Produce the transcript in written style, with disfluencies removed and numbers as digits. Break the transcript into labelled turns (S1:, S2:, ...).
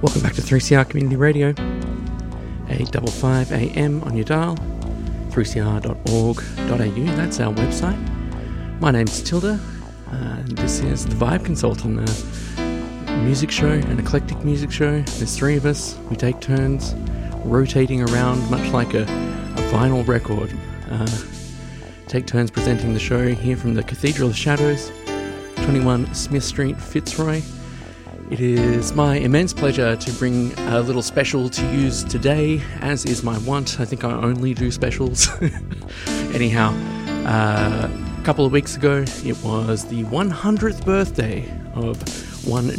S1: Welcome back to 3CR Community Radio, 855 AM on your dial, 3cr.org.au, that's our website. My name's Tilda, and this is The Vibe Consultant, a music show, an eclectic music show. There's three of us, we take turns rotating around much like a vinyl record. Take turns presenting the show here from the Cathedral of Shadows, 21 Smith Street, Fitzroy. It is my immense pleasure to bring a little special to use today, as is my wont. I think I only do specials. Anyhow, a couple of weeks ago, it was the 100th birthday of one